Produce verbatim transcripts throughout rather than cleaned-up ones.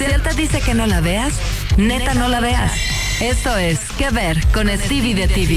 Si él te dice que no la veas, neta no la veas. Esto es ¿Qué ver? Con Stevie de T V.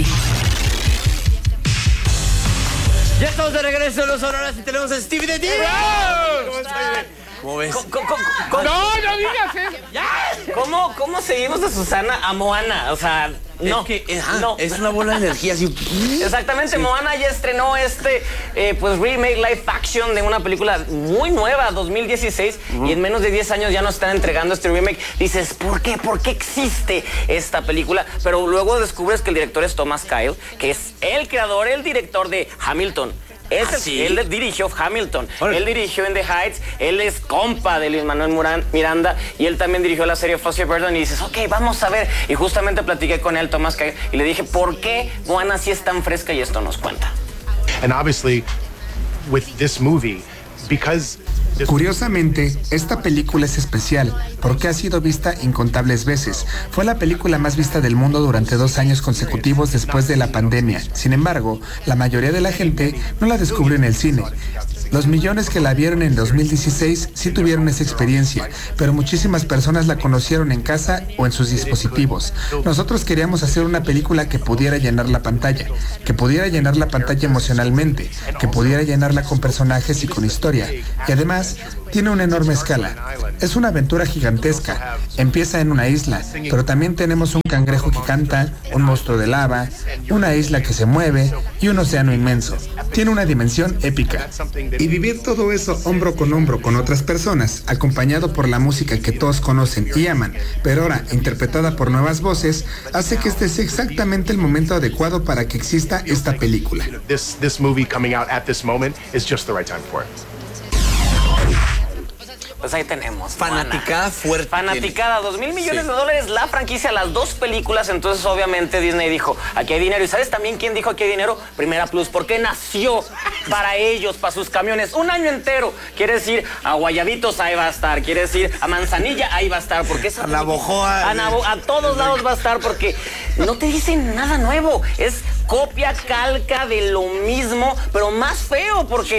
Ya estamos de regreso en Los Sonoras y tenemos a Stevie de T V. ¿Cómo estás? ¿Cómo ves? ¿Cómo, cómo, cómo, no, no digas eso. ¿Ya? ¿Cómo, ¿Cómo seguimos de Susana a Moana? O sea, no. Es que es, ah, no. es una bola de energía así. Exactamente, sí. Moana ya estrenó este eh, pues remake live action de una película muy nueva, dos mil dieciséis, uh-huh. y en menos de diez años ya nos están entregando este remake. Dices, ¿por qué? ¿Por qué existe esta película? Pero luego descubres que el director es Thomas Kyle, que es el creador, el director de Hamilton. Es ¿Ah, el, sí? Él dirigió Hamilton, Oye. él dirigió In the Heights, él es compa de Luis Manuel Miranda y él también dirigió la serie Foster Burton y dices, ok, vamos a ver. Y justamente platiqué con él, Tomás Calle, y le dije, ¿por qué Moana sí es tan fresca? Y esto nos cuenta. And obviously, with this movie, because Curiosamente, esta película es especial porque ha sido vista incontables veces. Fue la película más vista del mundo durante dos años consecutivos después de la pandemia. Sin embargo, la mayoría de la gente no la descubrió en el cine. Los millones que la vieron en dos mil dieciséis sí tuvieron esa experiencia, pero muchísimas personas la conocieron en casa o en sus dispositivos. Nosotros queríamos hacer una película que pudiera llenar la pantalla, que pudiera llenar la pantalla emocionalmente, que pudiera llenarla con personajes y con historia. Y además, tiene una enorme escala. Es una aventura gigantesca. Empieza en una isla, pero también tenemos un cangrejo que canta, un monstruo de lava, una isla que se mueve y un océano inmenso. Tiene una dimensión épica. Y vivir todo eso hombro con hombro con otras personas, acompañado por la música que todos conocen y aman, pero ahora interpretada por nuevas voces, hace que este sea exactamente el momento adecuado para que exista esta película. This this movie coming out at this moment is just the right time for it. Pues ahí tenemos. Fanaticada fuerte. Fanaticada, dos mil millones sí. de dólares la franquicia, las dos películas. Entonces, obviamente, Disney dijo, aquí hay dinero. ¿Y sabes también quién dijo aquí hay dinero? Primera Plus, porque nació para ellos, para sus camiones, un año entero. Quiere decir, a Guayabitos ahí va a estar. Quiere decir, a Manzanilla ahí va a estar. Porque esa a Navojoa. A, Navo, a todos lados va a estar porque no te dicen nada nuevo. Es copia, calca de lo mismo, pero más feo, porque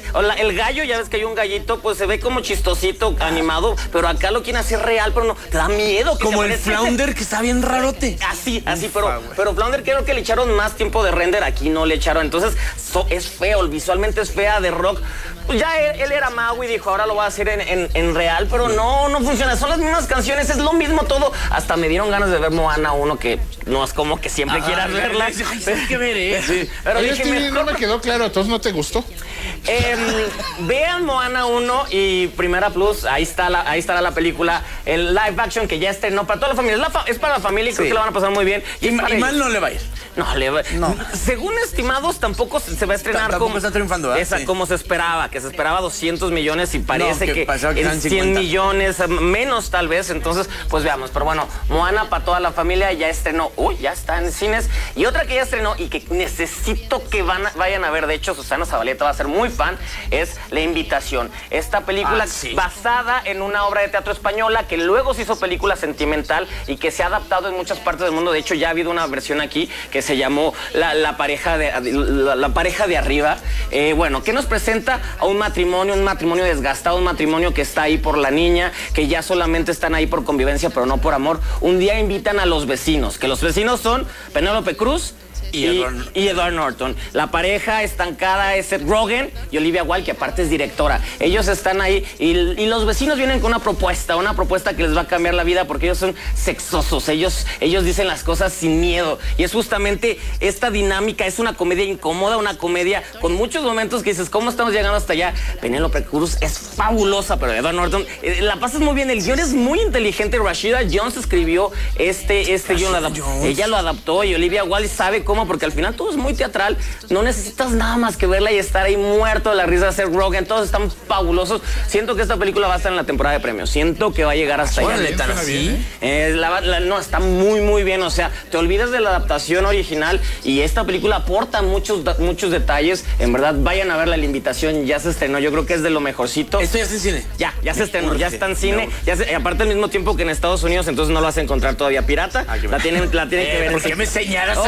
el gallo, ya ves que hay un gallito, pues se ve como chistosito, animado, pero acá lo quieren hacer real, pero no, te da miedo. Que como el Flounder, que está bien rarote. Así, así, pero, pero Flounder creo que le echaron más tiempo de render, aquí no le echaron, entonces so, es feo, visualmente es fea de Rock. Pues ya él, él era Maui y dijo, ahora lo voy a hacer en, en, en real, pero no, no funciona, son las mismas canciones, es lo mismo todo. Hasta me dieron ganas de ver Moana uno, que no es como que siempre ah, quieras verla. Hay que ver, ¿eh? Sí. Pero dije, mejor... no me quedó claro, ¿entonces no te gustó? Eh, vean Moana uno y Primera Plus, ahí está la, ahí estará la película, el live action que ya estrenó para toda la familia. Es, la fa es para la familia y creo sí. que la van a pasar muy bien. Y, y, y mal no le va a ir. No, le va, no. Según estimados, tampoco se va a estrenar tampoco como, está triunfando, ¿eh? esa, sí. como se esperaba, que se esperaba doscientos millones y parece no, que, que, que en cien millones, menos tal vez. Entonces, pues veamos. Pero bueno, Moana para toda la familia ya estrenó. Uy, ya está en cines. Y otra que ya estrenó y que necesito que van a, vayan a ver, de hecho, Susana Zabaleta va a ser muy fan, es La Invitación. Esta película ah, sí. basada en una obra de teatro española que luego se hizo película sentimental y que se ha adaptado en muchas partes del mundo. De hecho, ya ha habido una versión aquí que se llamó La, la, pareja, de, la, la pareja de arriba. Eh, bueno, que nos presenta a un matrimonio, un matrimonio desgastado, un matrimonio que está ahí por la niña, que ya solamente están ahí por convivencia, pero no por amor. Un día invitan a los vecinos, que los vecinos son Penélope Cruz Y, y, Edward, y Edward Norton. La pareja estancada es Seth Rogen y Olivia Wilde, que aparte es directora. Ellos están ahí y, y los vecinos vienen con una propuesta, una propuesta que les va a cambiar la vida porque ellos son sexosos. Ellos, ellos dicen las cosas sin miedo. Y es justamente esta dinámica, es una comedia incómoda, una comedia con muchos momentos que dices, ¿cómo estamos llegando hasta allá? Penélope Cruz es fabulosa, pero Edward Norton, eh, la pasas muy bien. El guión es muy inteligente. Rashida Jones escribió este, este guión. Ella lo adaptó y Olivia Wilde sabe cómo, porque al final todo es muy teatral, no necesitas nada más que verla y estar ahí muerto de la risa de Seth Rogen, todos están fabulosos. Siento que esta película va a estar en la temporada de premios, siento que va a llegar hasta allá. Órale, ¿tan así? Eh, la, la, no, está muy muy bien, o sea, te olvidas de la adaptación original y esta película aporta muchos, muchos detalles. En verdad, vayan a verla. La Invitación ya se estrenó, yo creo que es de lo mejorcito. ¿Esto ya está en cine? Ya, ya se estrenó, ya está en cine, ya se, aparte al mismo tiempo que en Estados Unidos, entonces no lo vas a encontrar todavía pirata. Ah, la tienen, la tienen eh, que ver. ¿Por qué me señalas a mí? Oh, no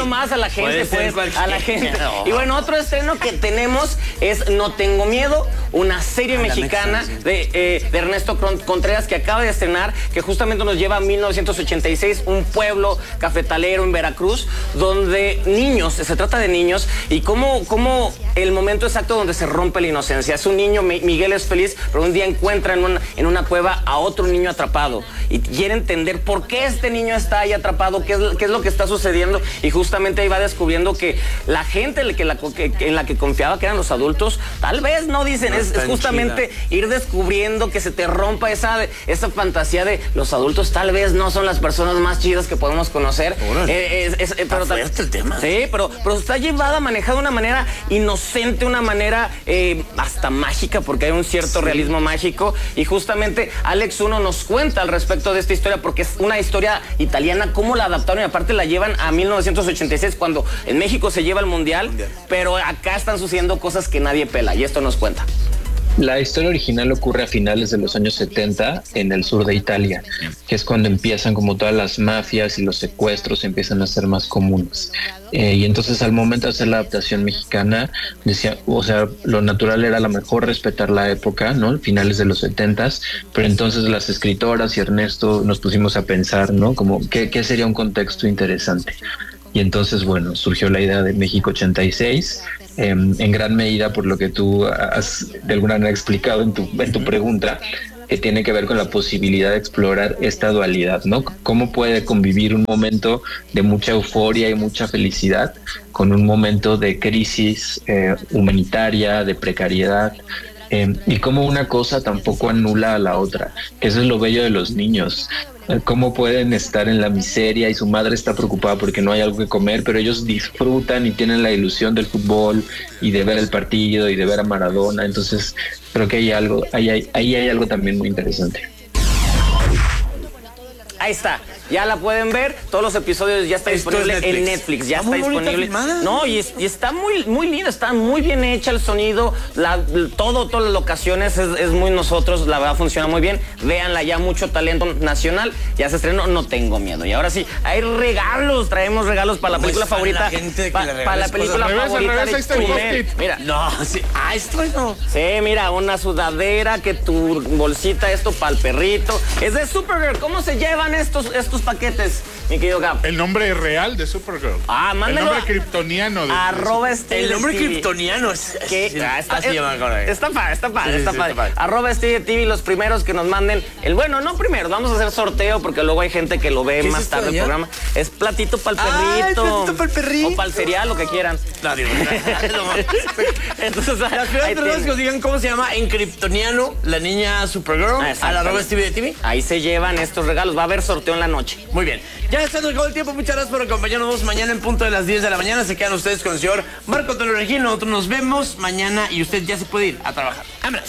más a la gente, Puede pues, ser a la gente. no. Y bueno, otro estreno que tenemos es No Tengo Miedo, una serie Ah, mexicana Mexa, sí. de, eh, de Ernesto Contreras que acaba de estrenar, que justamente nos lleva a mil novecientos ochenta y seis, un pueblo cafetalero en Veracruz, donde niños, se trata de niños, y cómo, cómo el momento exacto donde se rompe la inocencia. Es un niño, Miguel es feliz, pero un día encuentra en una, en una cueva a otro niño atrapado y quiere entender por qué este niño está ahí atrapado, qué es, qué es lo que está sucediendo, y justamente ahí va descubriendo que la gente que la, que, en la que confiaba, que eran los adultos, tal vez no dicen, No es, es justamente chida. Ir descubriendo que se te rompa esa, esa fantasía de los adultos tal vez no son las personas más chidas que podemos conocer. Eh, es, es, eh, pero está fuerte el tema. Sí, pero, pero está llevada, manejada de una manera inocente, una manera eh, hasta mágica, porque hay un cierto sí. realismo mágico, y justamente Alex Uno nos cuenta al respecto de esta historia, porque es una historia italiana, cómo la adaptaron, y aparte la llevan a mil novecientos ochenta y seis, cuando en México se lleva el mundial, mundial, pero acá están sucediendo cosas que nadie pela, y esto nos cuenta. La historia original ocurre a finales de los años setenta en el sur de Italia, que es cuando empiezan como todas las mafias y los secuestros empiezan a ser más comunes. Eh, y entonces al momento de hacer la adaptación mexicana, decía, o sea, lo natural era a lo mejor respetar la época, ¿no? Finales de los setentas, pero entonces las escritoras y Ernesto nos pusimos a pensar, ¿no? Como, ¿qué, qué sería un contexto interesante? Y entonces, bueno, surgió la idea de México ochenta y seis, eh, en gran medida por lo que tú has de alguna manera explicado en tu, en tu pregunta, que tiene que ver con la posibilidad de explorar esta dualidad, ¿no? Cómo puede convivir un momento de mucha euforia y mucha felicidad con un momento de crisis eh, humanitaria, de precariedad, eh, y cómo una cosa tampoco anula a la otra, que eso es lo bello de los niños. Cómo pueden estar en la miseria y su madre está preocupada porque no hay algo que comer, pero ellos disfrutan y tienen la ilusión del fútbol y de ver el partido y de ver a Maradona. Entonces creo que hay algo, ahí hay, ahí hay algo también muy interesante. Ahí está, ya la pueden ver, todos los episodios ya está disponible Netflix. en Netflix, ya está, está disponible. No, y, es, y está muy, muy linda, está muy bien hecha el sonido, la, todo, todas las locaciones es, es muy nosotros, la verdad funciona muy bien. Véanla, ya mucho talento nacional, ya se estrenó, No Tengo Miedo. Y ahora sí, hay regalos, traemos regalos para la película favorita. La gente pa, para la película cosas. favorita revés, de Chumel. Mira, no, sí, ah, esto no. Sí, mira, una sudadera, que tu bolsita, esto para el perrito. Es de Supergirl, ¿cómo se llevan estos, estos paquetes, mi querido Gab? El nombre real de Supergirl. Ah, mándalo. El nombre kriptoniano. De, arroba de Steve El nombre T V. kriptoniano es... ¿Qué? Sí, Ah, está, así es, llaman ahora. está padre, está padre, Sí, está sí, padre. está padre. Arroba Steve T V, los primeros que nos manden el bueno, no primero, vamos a hacer sorteo porque luego hay gente que lo ve más es tarde el programa. Es platito para el perrito. Ah, el platito para el perrito. O para el cereal, lo que quieran. No, digo, Entonces, las primeras personas que nos digan cómo se llama en kriptoniano la niña Supergirl, a la arroba Steve T V. Ahí se llevan estos regalos, va a haber sorteo en la noche. Muy bien, ya está nos acabó el tiempo, muchas gracias por acompañarnos mañana en punto de las diez de la mañana. Se quedan ustedes con el señor Marco Antonio Regil, nosotros nos vemos mañana y usted ya se puede ir a trabajar. ¡Vámonos!